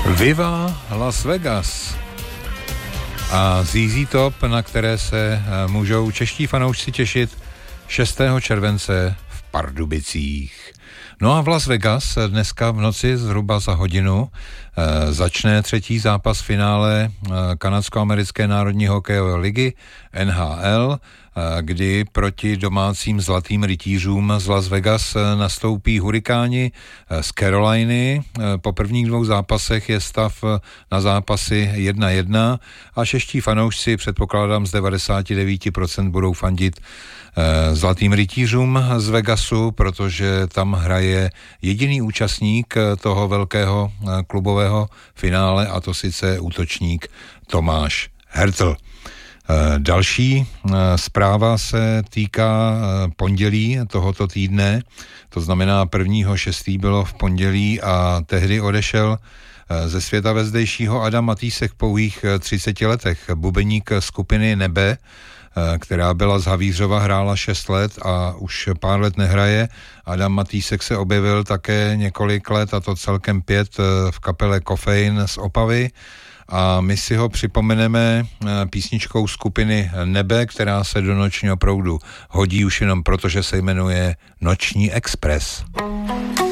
Viva Las Vegas a ZZ Top, na které se můžou čeští fanoušci těšit 6. července v Pardubicích. No a v Las Vegas dneska v noci zhruba za hodinu začne třetí zápas finále kanadsko-americké národní hokejové ligy NHL, kdy proti domácím zlatým rytířům z Las Vegas nastoupí Hurikáni z Caroliny. Po prvních dvou zápasech je stav na zápasy 1-1 a čeští fanoušci, předpokládám z 99% budou fandit zlatým rytířům z Vegasu, protože tam hraje jediný účastník toho velkého klubového finále, a to sice útočník Tomáš Hertl. Další zpráva se týká pondělí tohoto týdne, to znamená 1.6. bylo v pondělí a tehdy odešel ze světa vezdejšího Adam Matýsek v pouhých 30 letech. Bubeník skupiny Nebe, která byla z Havířova, hrála 6 let a už pár let nehraje. Adam Matýsek se objevil také několik let, a to celkem 5 v kapele Kofein z Opavy. A my si ho připomeneme písničkou skupiny Nebe, která se do nočního proudu hodí už jenom proto, že se jmenuje Noční Express.